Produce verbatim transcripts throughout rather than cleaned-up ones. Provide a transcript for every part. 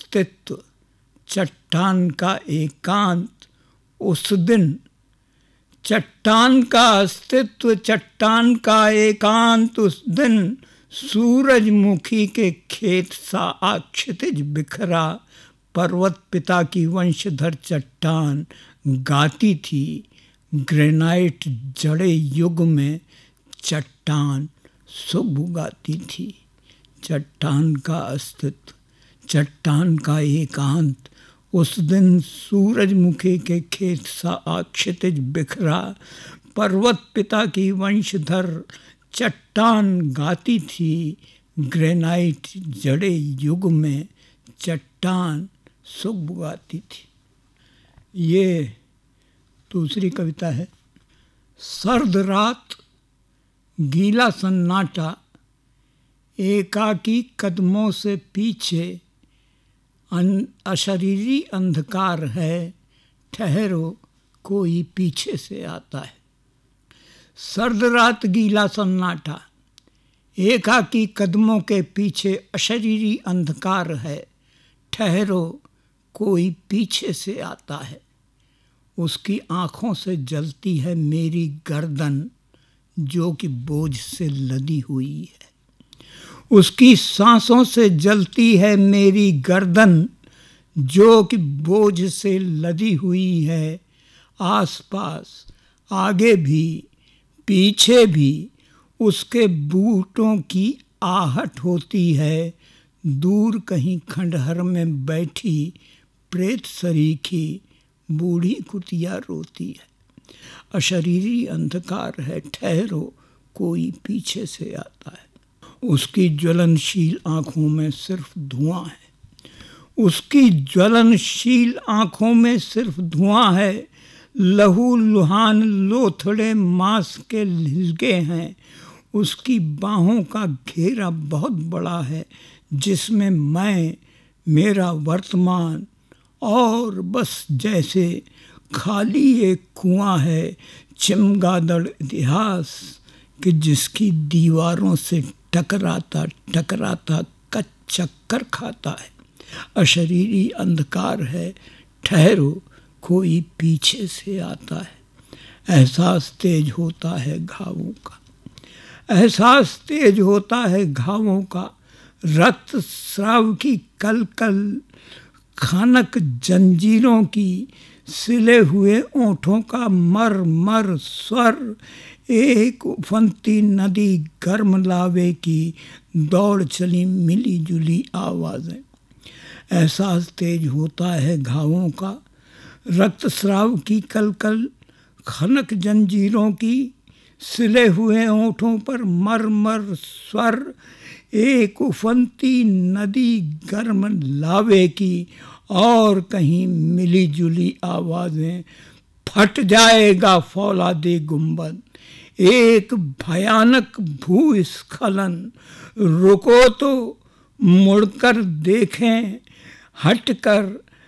अस्तित्व चट्टान का एकांत उस दिन, चट्टान का अस्तित्व चट्टान का एकांत उस दिन, सूरजमुखी के खेत सा आक्षितिज बिखरा, पर्वत पिता की वंशधर चट्टान गाती थी ग्रेनाइट जड़े युग में, चट्टान शुभ गाती थी। चट्टान का अस्तित्व चट्टान का एकांत उस दिन, सूरजमुखी के खेत सा आक्षितिज बिखरा, पर्वत पिता की वंशधर चट्टान गाती थी ग्रेनाइट जड़े युग में, चट्टान शुभ गाती थी। ये दूसरी कविता है। सर्द रात गीला सन्नाटा, एकाकी कदमों से पीछे, अशरीरी अंधकार है, ठहरो कोई पीछे से आता है। सर्द रात गीला सन्नाटा, एकाकी कदमों के पीछे अशरीरी अंधकार है, ठहरो कोई पीछे से आता है। उसकी आँखों से जलती है मेरी गर्दन, जो कि बोझ से लदी हुई है। उसकी सांसों से जलती है मेरी गर्दन, जो कि बोझ से लदी हुई है। आसपास आगे भी पीछे भी उसके बूटों की आहट होती है। दूर कहीं खंडहर में बैठी प्रेत सरीखी बूढ़ी कुतिया रोती है। अशरीरी अंधकार है, ठहरो कोई पीछे से आता है। उसकी ज्वलनशील आँखों में सिर्फ धुआं है। उसकी ज्वलनशील आँखों में सिर्फ धुआं है। लहू लुहान लोथड़े मांस के लिलके हैं। उसकी बाहों का घेरा बहुत बड़ा है, जिसमें मैं, मेरा वर्तमान और बस जैसे खाली एक कुआं है, चमगादड़ इतिहास कि जिसकी दीवारों से टकराता टकराता कच चक्कर खाता है। अशरीरी अंधकार है, ठहरो कोई पीछे से आता है। एहसास तेज होता है घावों का, एहसास तेज होता है घावों का। रक्त स्राव की कल कल, खानक जंजीरों की, सिले हुए ओंठों का मर मर स्वर। एक उफनती नदी गर्म लावे की, दौड़ चली मिली जुली आवाज़ें। एहसास तेज होता है घावों का, रक्तस्राव की कलकल, खनक जंजीरों की, सिले हुए ओंठों पर मर मर स्वर। एक उफनती नदी गर्म लावे की, और कहीं मिली जुली आवाज़ें। फट जाएगा फौलादी गुंबद, एक भयानक भूस्खलन। रुको तो मुड़कर देखें, हटकर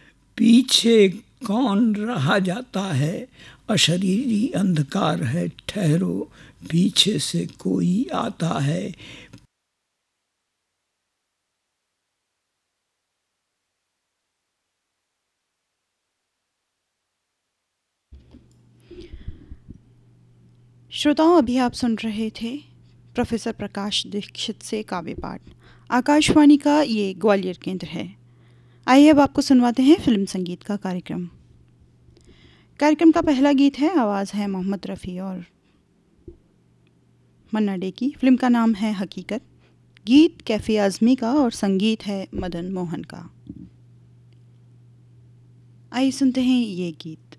पीछे कौन रहा जाता है। अशरीरी अंधकार है, ठहरो पीछे से कोई आता है। श्रोताओं, अभी आप सुन रहे थे प्रोफेसर प्रकाश दीक्षित से काव्य पाठ। आकाशवाणी का ये ग्वालियर केंद्र है। आइए अब आपको सुनवाते हैं फिल्म संगीत का कार्यक्रम। कार्यक्रम का पहला गीत है, आवाज़ है मोहम्मद रफ़ी और मन्ना डे की। फिल्म का नाम है हकीकत। गीत कैफ़ी आज़मी का और संगीत है मदन मोहन का। आइए सुनते हैं ये गीत।